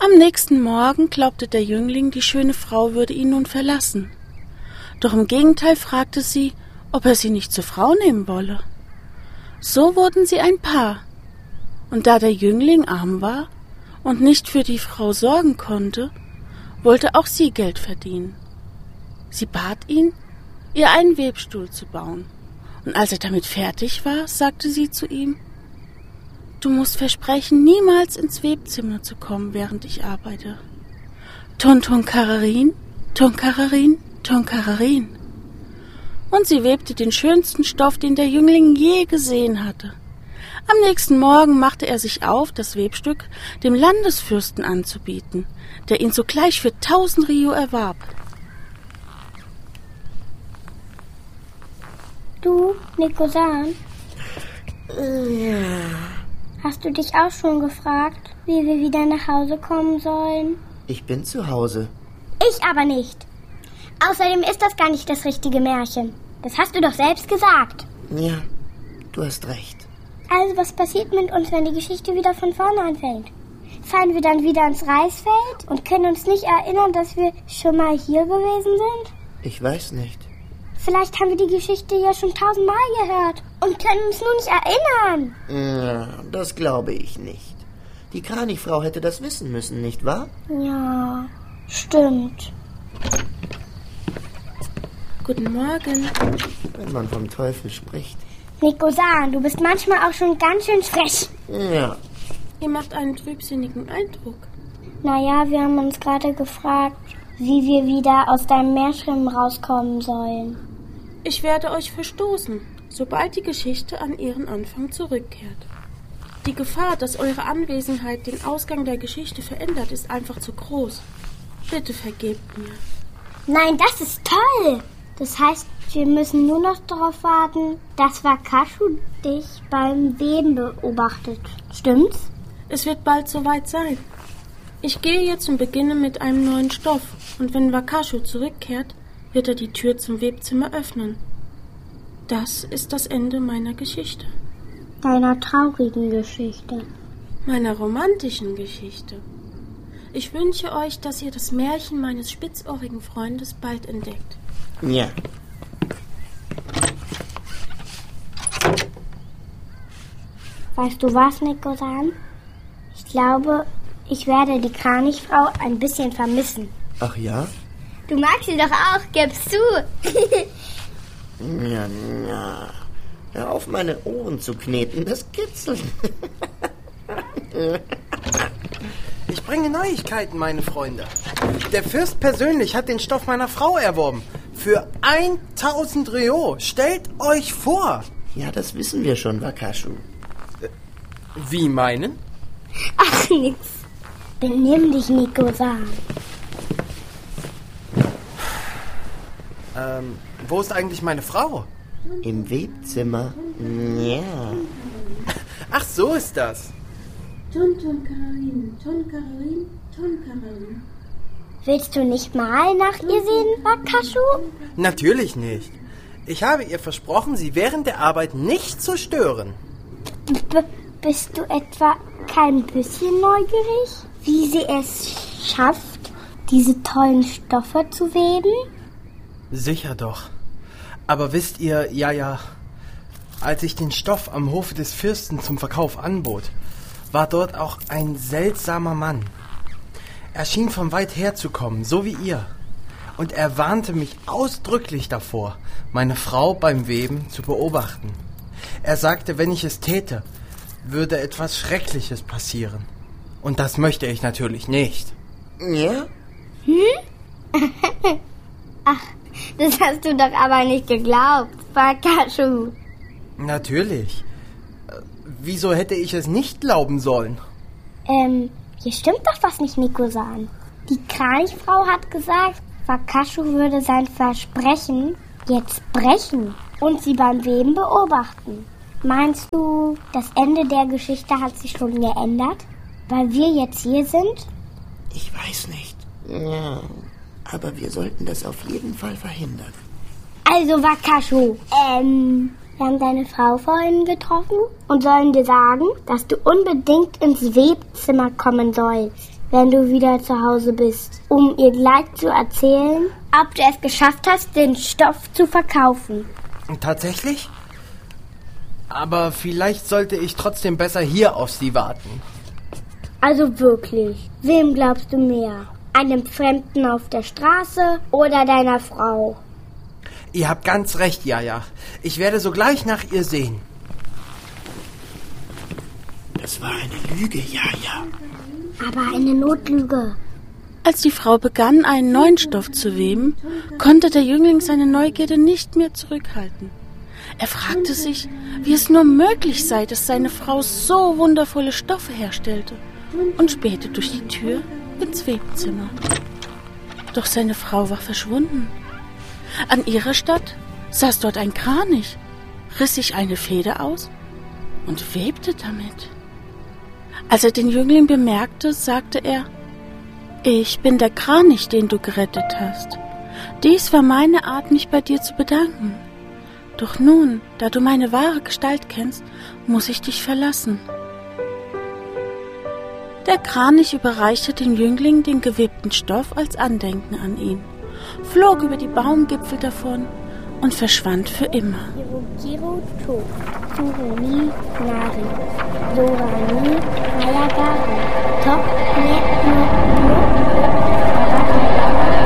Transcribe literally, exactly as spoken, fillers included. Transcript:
Am nächsten Morgen glaubte der Jüngling, die schöne Frau würde ihn nun verlassen. Doch im Gegenteil fragte sie, ob er sie nicht zur Frau nehmen wolle. So wurden sie ein Paar. Und da der Jüngling arm war und nicht für die Frau sorgen konnte, wollte auch sie Geld verdienen. Sie bat ihn, ihr einen Webstuhl zu bauen. Und als er damit fertig war, sagte sie zu ihm: »Du musst versprechen, niemals ins Webzimmer zu kommen, während ich arbeite. Ton, ton, kararin, ton, kararin, ton, kararin.« Und sie webte den schönsten Stoff, den der Jüngling je gesehen hatte. Am nächsten Morgen machte er sich auf, das Webstück dem Landesfürsten anzubieten, der ihn sogleich für tausend Rio erwarb. Du, Nikosan? Ja. Hast du dich auch schon gefragt, wie wir wieder nach Hause kommen sollen? Ich bin zu Hause. Ich aber nicht. Außerdem ist das gar nicht das richtige Märchen. Das hast du doch selbst gesagt. Ja, du hast recht. Also was passiert mit uns, wenn die Geschichte wieder von vorne anfängt? Fahren wir dann wieder ins Reisfeld und können uns nicht erinnern, dass wir schon mal hier gewesen sind? Ich weiß nicht. Vielleicht haben wir die Geschichte ja schon tausendmal gehört und können uns nur nicht erinnern. Ja, das glaube ich nicht. Die Kranichfrau hätte das wissen müssen, nicht wahr? Ja, stimmt. Guten Morgen. Wenn man vom Teufel spricht. Nikosan, du bist manchmal auch schon ganz schön frech. Ja. Ihr macht einen trübsinnigen Eindruck. Naja, wir haben uns gerade gefragt, wie wir wieder aus deinem Märchen rauskommen sollen. Ich werde euch verstoßen, sobald die Geschichte an ihren Anfang zurückkehrt. Die Gefahr, dass eure Anwesenheit den Ausgang der Geschichte verändert, ist einfach zu groß. Bitte vergebt mir. Nein, das ist toll! Das heißt, wir müssen nur noch darauf warten, dass Wakashu dich beim Weben beobachtet. Stimmt's? Es wird bald soweit sein. Ich gehe jetzt und beginne mit einem neuen Stoff. Und wenn Wakashu zurückkehrt, wird er die Tür zum Webzimmer öffnen. Das ist das Ende meiner Geschichte. Deiner traurigen Geschichte. Meiner romantischen Geschichte. Ich wünsche euch, dass ihr das Märchen meines spitzohrigen Freundes bald entdeckt. Ja. Weißt du was, Nikosan? Ich glaube, ich werde die Kranichfrau ein bisschen vermissen. Ach ja? Du magst sie doch auch, gibst du. Ja, ja. Hör auf, meine Ohren zu kneten, das kitzelt. Ich bringe Neuigkeiten, meine Freunde. Der Fürst persönlich hat den Stoff meiner Frau erworben. Für tausend Rio. Stellt euch vor. Ja, das wissen wir schon, Wakashu. Wie meinen? Ach, nix. Benimm dich, Nikosan. Ähm, wo ist eigentlich meine Frau? Im Webzimmer. Ja. Ach, so ist das. Ton, ton, kararin, ton, kararin, ton, kararin. Willst du nicht mal nach ihr sehen, Wakashu? Natürlich nicht. Ich habe ihr versprochen, sie während der Arbeit nicht zu stören. B- bist du etwa kein bisschen neugierig, wie sie es schafft, diese tollen Stoffe zu weben? Sicher doch. Aber wisst ihr, ja, ja, als ich den Stoff am Hofe des Fürsten zum Verkauf anbot, war dort auch ein seltsamer Mann. Er schien von weit her zu kommen, so wie ihr. Und er warnte mich ausdrücklich davor, meine Frau beim Weben zu beobachten. Er sagte, wenn ich es täte, würde etwas Schreckliches passieren. Und das möchte ich natürlich nicht. Ja? Hm? Ach, das hast du doch aber nicht geglaubt, Wakashu. Natürlich. Wieso hätte ich es nicht glauben sollen? Ähm, hier stimmt doch was nicht, Nikosan. Die Kranichfrau hat gesagt, Wakashu würde sein Versprechen jetzt brechen und sie beim Weben beobachten. Meinst du, das Ende der Geschichte hat sich schon geändert, weil wir jetzt hier sind? Ich weiß nicht. Ja, aber wir sollten das auf jeden Fall verhindern. Also, Wakashu, ähm, wir haben deine Frau vorhin getroffen und sollen dir sagen, dass du unbedingt ins Webzimmer kommen sollst. wenn du wieder zu Hause bist, um ihr gleich zu erzählen, ob du es geschafft hast, den Stoff zu verkaufen. Tatsächlich? Aber vielleicht sollte ich trotzdem besser hier auf sie warten. Also wirklich, wem glaubst du mehr? Einem Fremden auf der Straße oder deiner Frau? Ihr habt ganz recht, Jaja. Ich werde sogleich nach ihr sehen. Das war eine Lüge, Jaja. Aber eine Notlüge. Als die Frau begann, einen neuen Stoff zu weben, konnte der Jüngling seine Neugierde nicht mehr zurückhalten. Er fragte sich, wie es nur möglich sei, dass seine Frau so wundervolle Stoffe herstellte, und spähte durch die Tür ins Webzimmer. Doch seine Frau war verschwunden. An ihrer Statt saß dort ein Kranich, riss sich eine Feder aus und webte damit. Als er den Jüngling bemerkte, sagte er: »Ich bin der Kranich, den du gerettet hast. Dies war meine Art, mich bei dir zu bedanken. Doch nun, da du meine wahre Gestalt kennst, muss ich dich verlassen.« Der Kranich überreichte dem Jüngling den gewebten Stoff als Andenken an ihn, flog über die Baumgipfel davon und verschwand für immer. Hirogiro to, Suruni Nari, Sorani Hayagari, Tok ne no no